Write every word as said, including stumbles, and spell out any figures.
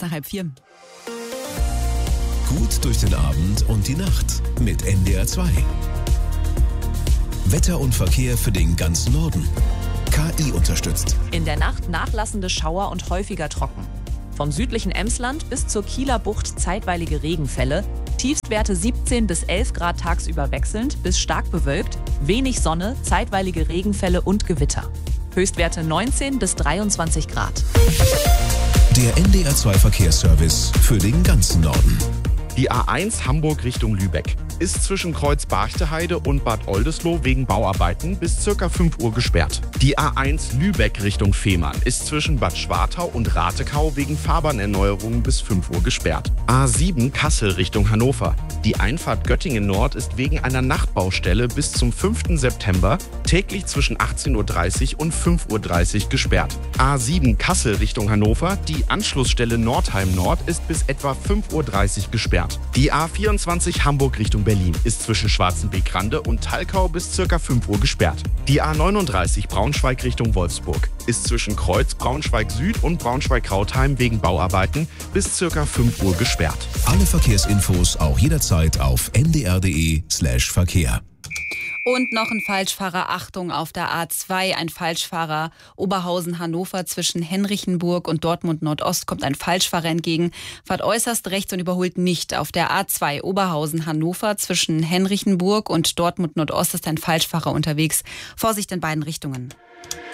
nach halb vier. Gut durch den Abend und die Nacht mit N D R zwei. Wetter und Verkehr für den ganzen Norden. K I unterstützt. In der Nacht nachlassende Schauer und häufiger trocken. Vom südlichen Emsland bis zur Kieler Bucht zeitweilige Regenfälle. Tiefstwerte siebzehn bis elf Grad tagsüber wechselnd bis stark bewölkt. Wenig Sonne, zeitweilige Regenfälle und Gewitter. Höchstwerte neunzehn bis dreiundzwanzig Grad. Der N D R zwei Verkehrsservice für den ganzen Norden. Die A eins Hamburg Richtung Lübeck ist zwischen Kreuz Barchteheide und Bad Oldesloe wegen Bauarbeiten bis ca. fünf Uhr gesperrt. Die A eins Lübeck Richtung Fehmarn ist zwischen Bad Schwartau und Ratekau wegen Fahrbahnerneuerungen bis fünf Uhr gesperrt. A sieben Kassel Richtung Hannover. Die Einfahrt Göttingen Nord ist wegen einer Nachtbaustelle bis zum fünften September täglich zwischen achtzehn Uhr dreißig und fünf Uhr dreißig gesperrt. A sieben Kassel Richtung Hannover. Die Anschlussstelle Nordheim Nord ist bis etwa fünf Uhr dreißig gesperrt. Die A vierundzwanzig Hamburg Richtung Berlin ist zwischen Schwarzenbeek-Rande und Talkau bis ca. fünf Uhr gesperrt. Die A neununddreißig Braunschweig Richtung Wolfsburg ist zwischen Kreuz Braunschweig Süd und Braunschweig-Krautheim wegen Bauarbeiten bis ca. fünf Uhr gesperrt. Alle Verkehrsinfos auch jederzeit auf n d r punkt d e slash Verkehr. Und noch ein Falschfahrer, Achtung, auf der A zwei, ein Falschfahrer Oberhausen-Hannover zwischen Henrichenburg und Dortmund Nordost kommt ein Falschfahrer entgegen, fahrt äußerst rechts und überholt nicht. Auf der A zwei Oberhausen-Hannover zwischen Henrichenburg und Dortmund Nordost ist ein Falschfahrer unterwegs. Vorsicht in beiden Richtungen.